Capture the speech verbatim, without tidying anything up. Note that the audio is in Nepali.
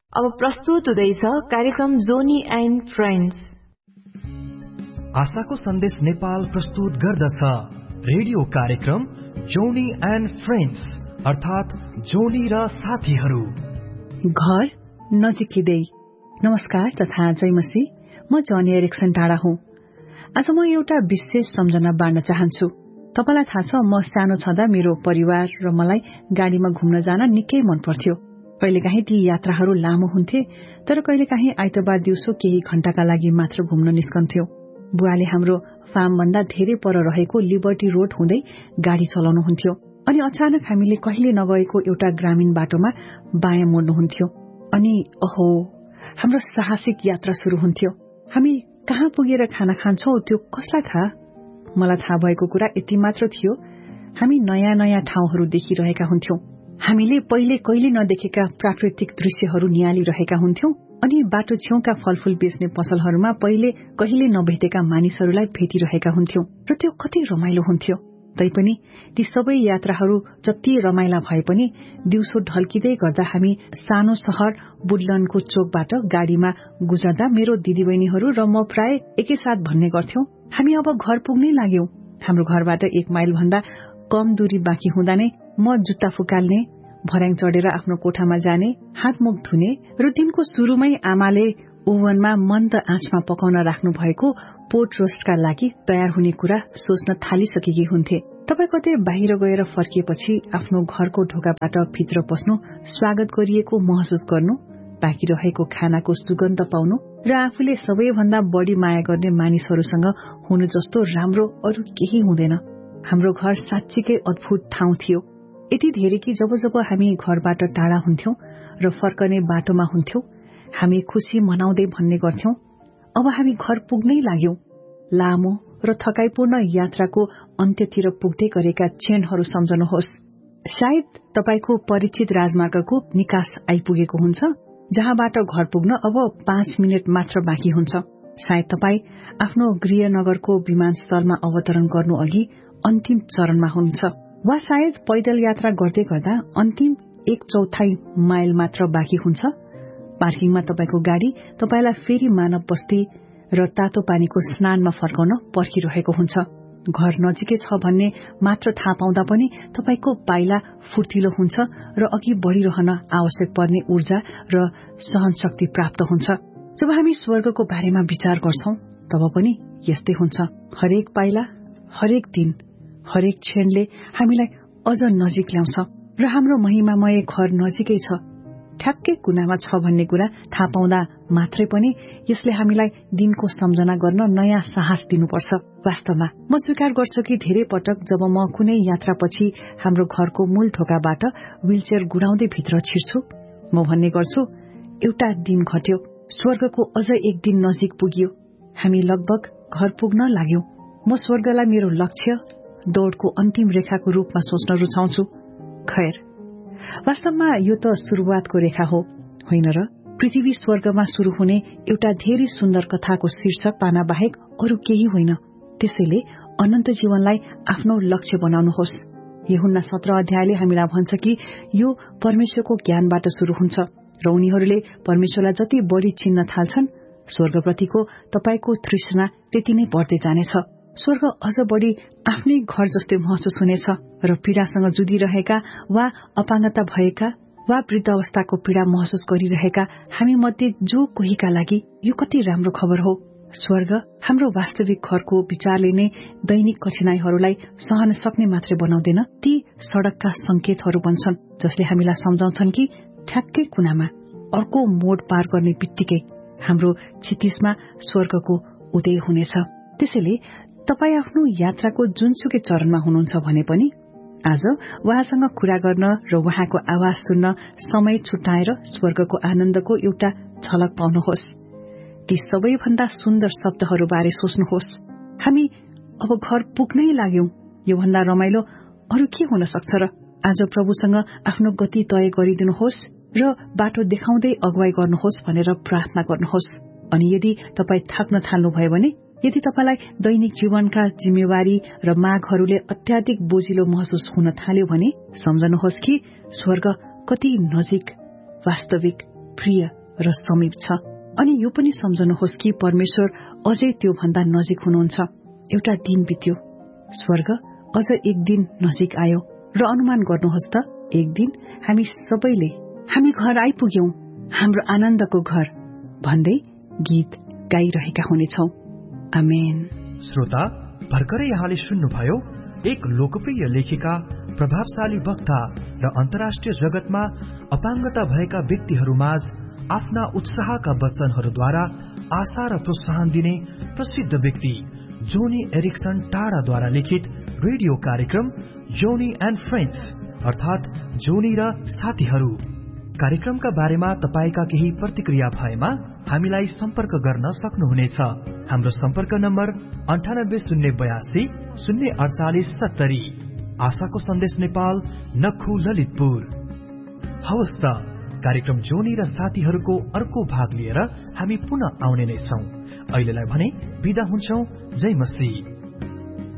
अब प्रस्तुत हुँदैछ कार्यक्रम जोनी एन्ड फ्रेन्ड्स। आशाको सन्देश नेपाल प्रस्तुत गर्दछ रेडियो कार्यक्रम जोनी एन्ड फ्रेन्ड्स, अर्थात जोनी र साथीहरू। घर नजिकिँदै। नमस्कार तथा जय मसी, म जनी एरिक्सन टाढा हुँ। आज म एउटा विशेष सम्झना बाँड्न चाहन्छु। तपाईलाई थाहा छ, म सानो छँदा मेरो परिवार र मलाई गाडीमा घुम्न जान निकै मन पर्थ्यो। कहिलेकाहीँ ती यात्राहरू लामो हुन्थे, तर कहिलेकाहीँ आइतबार दिउँसो केही घण्टाका लागि मात्र घुम्न निस्कन्थ्यो। बुवाले हाम्रो फार्मभन्दा धेरै पर रहेको लिबर्टी रोड हुँदै गाडी चलाउनुहुन्थ्यो अनि अचानक हामीले कहिले नगएको एउटा ग्रामीण बाटोमा बायाँ मोड्नुहुन्थ्यो अनि अहो, हाम्रो साहसिक यात्रा शुरू हुन्थ्यो। हामी कहाँ पुगेर खाना खान्छौं त्यो कसलाई थाहा? मलाई थाहा भएको कुरा यति मात्र थियो, हामी नयाँ नयाँ ठाउँहरू देखिरहेका हुन्थ्यौं। हामीले पहिले कहिले नदेखेका प्राकृतिक दृश्यहरू निहालिरहेका हुन्थ्यौं अनि बाटो छेउका फलफूल बेच्ने पसलहरूमा पहिले कहिले नभेटेका मानिसहरूलाई भेटिरहेका हुन्थ्यौं र त्यो कति रमाइलो हुन्थ्यो। तैपनि ती सबै यात्राहरू जति रमाइला भए पनि दिउँसो ढल्किँदै गर्दा हामी सानो शहर बुडलनको चोकबाट गाडीमा गुजर्दा मेरो दिदीबहिनीहरू र म प्राय एकैसाथ भन्ने गर्थ्यौं, हामी अब घर पुग्नै लाग्यौं। हाम्रो घरबाट एक माइल भन्दा कम दूरी बाँकी हुँदा नै म जुत्ता फुकाल्ने, भर्याङ चढेर आफ्नो कोठामा जाने, हातमुख धुने र दिनको सुरुमै आमाले ओभनमा मन्द आँचमा पकाउन राख्नु भएको पोट रोस्टका लागि तयार हुने कुरा सोच्न थालिसकेकी हुन्थे। तपाई कतै बाहिर गएर फर्किएपछि आफ्नो घरको ढोकाबाट भित्र पस्नु, स्वागत गरिएको महसुस गर्नु, बाँकी रहेको खानाको सुगन्ध पाउनु र आफूले सबैभन्दा बढी माया गर्ने मानिसहरूसँग हुनु जस्तो राम्रो अरू केही हुँदैन। हाम्रो घर साँच्चीकै अद्भुत ठाउँ थियो, यति धेरै कि जब जब हामी घरबाट टाढा हुन्थ्यौं र फर्कने बाटोमा हुन्थ्यौं, हामी खुशी मनाउँदै भन्ने गर्थ्यौं, अब हामी घर पुग्नै लाग्यौं। लामो र थकाइपूर्ण यात्राको अन्त्यतिर पुग्दै गरेका क्षणहरू सम्झनुहोस्। सायद तपाईको परिचित राजमार्गको निकास आइपुगेको हुन्छ, जहाँबाट घर पुग्न अब पाँच मिनट मात्र बाँकी हुन्छ। सायद तपाई आफ्नो गृहनगरको विमानस्थलमा अवतरण गर्नु अघि अन्तिम चरणमा हुनुहुन्छ, वा सायद पैदल यात्रा गर्दै गर्दा अन्तिम एक चौथाई माइल मात्र बाँकी हुन्छ। पार्किङमा तपाईको गाडी तपाईलाई फेरि मानव बस्ती र तातो पानीको स्नानमा फर्काउन पर्खिरहेको हुन्छ। घर नजिकै छ भन्ने मात्र थाहा पाउँदा पनि तपाईको पाइला फुर्तिलो हुन्छ र अघि बढ़िरहन आवश्यक पर्ने ऊर्जा र सहनशक्ति प्राप्त हुन्छ। जब हामी स्वर्गको बारेमा विचार गर्छौं, तब पनि यस्तै हुन्छ। हरेक पाइला, हरेक दिन, हरेक क्षणले हामीलाई अझ नजिक ल्याउँछ र हाम्रो महिमामय घर नजिकै छ, ठ्याक्कै कुनामा छ भन्ने कुरा थाहा पाउँदा मात्रै पनि यसले हामीलाई दिनको सम्झना गर्न नयाँ साहस दिनुपर्छ। वास्तवमा म स्वीकार गर्छु कि धेरै पटक जब म कुनै यात्रापछि हाम्रो घरको मूल ढोकाबाट व्हीलचेयर गुडाउँदै भित्र छिर्छु, म भन्ने गर्छु, एउटा दिन घट्यो, स्वर्गको अझ एक दिन नजिक पुगियो, हामी लगभग घर पुग्न लाग्यौं। म स्वर्गलाई मेरो लक्ष्य, दौड़को अन्तिम रेखाको रूपमा सोच्न रुचाउँछु। खैर, वास्तवमा यो त शुरूआतको रेखा हो, होइन र? पृथ्वी स्वर्गमा शुरू हुने एउटा धेरै सुन्दर कथाको शीर्षक पाना बाहेक अरू केही होइन। त्यसैले अनन्त जीवनलाई आफ्नो लक्ष्य बनाउनुहोस्। यूहन्ना सत्र अध्यायले हामीलाई भन्छ कि यो परमेश्वरको ज्ञानबाट शुरू हुन्छ र उनीहरूले परमेश्वरलाई जति बढी चिन्न थाल्छन्, स्वर्गप्रतिको तपाईको तृष्णा त्यति नै बढ्दै जानेछ। स्वर्ग अझ बढी आफ्नै घर जस्तै महसुस हुनेछ र पीड़ासँग जुधिरहेका वा अपाङ्गता भएका वा वृद्ध अवस्थाको पीड़ा महसुस गरिरहेका हामी मध्ये जो कोहीका लागि यो कति राम्रो खबर हो। स्वर्ग हाम्रो वास्तविक घरको विचारले नै दैनिक कठिनाईहरूलाई सहन सक्ने मात्रै बनाउँदैन, ती सड़कका संकेतहरू बन्छन् जसले हामीलाई सम्झाउँछन् कि ठ्याक्कै कुनामा अर्को मोड पार गर्ने बित्तिकै हाम्रो क्षितिजमा स्वर्गको उदय हुनेछ। त्यसैले तपाई आफ्नो यात्राको जुनसुकै चरणमा हुनुहुन्छ भने पनि आज उहाँसँग कुरा गर्न र उहाँको आवाज सुन्न समय छुट्याएर स्वर्गको आनन्दको एउटा झलक पाउनुहोस्। ती सबैभन्दा सुन्दर शब्दहरूबारे सोच्नुहोस्, हामी अब घर पुग्नै लाग्यौं। यो भन्दा रमाइलो अरू के हुन सक्छ र? आज प्रभुसँग आफ्नो गति तय गरिदिनुहोस् र बाटो देखाउँदै अगुवाई गर्नुहोस् भनेर प्रार्थना गर्नुहोस्। अनि यदि तपाई थाक्न थाल्नुभयो भने, यदि तपाईलाई दैनिक जीवनका जिम्मेवारी र मागहरूले अत्याधिक बोझिलो महसुस हुन थाल्यो भने सम्झनुहोस् कि स्वर्ग कति नजिक, वास्तविक, प्रिय र समीप छ। अनि यो पनि सम्झनुहोस् कि परमेश्वर अझै त्यो भन्दा नजिक हुनुहुन्छ। एउटा दिन बित्यो, स्वर्ग अझ एक दिन नजिक आयो र अनुमान गर्नुहोस् त, एक दिन हामी सबैले हामी घर आइपुग्यौं, हाम्रो आनन्दको घर भन्दै गीत गाइरहेका हुनेछौं। आमेन। श्रोता, भर्खरै यहाँले सुन्नुभयो एक लोकप्रिय लेखिका, प्रभावशाली वक्ता र अन्तर्राष्ट्रिय जगतमा अपाङ्गता भएका व्यक्तिहरूमाझ आफ्ना उत्साहका वचनहरूद्वारा आशा र प्रोत्साहन दिने प्रसिद्ध व्यक्ति जोनी एरिक्सन टाढाद्वारा लिखित रेडियो कार्यक्रम जोनी एन्ड फ्रेन्ड्स अर्थात जोनी र साथीहरू। कार्यक्रमका बारेमा तपाईका केही प्रतिक्रिया भएमा हामीलाई सम्पर्क गर्न सक्नुहुनेछ। हाम्रो सम्पर्क नम्बर अन्ठानब्बे शून्य बयासी शून्य अडचालिस सत्तरी। आशाको सन्देश नेपाल, नखु, ललितपुर। हवस् त, कार्यक्रम जोनी र साथीहरूको अर्को भाग लिएर हामी पुनः आउने नै छौं। अहिलेलाई भने बिदा हुन्छौं। जय मसीह।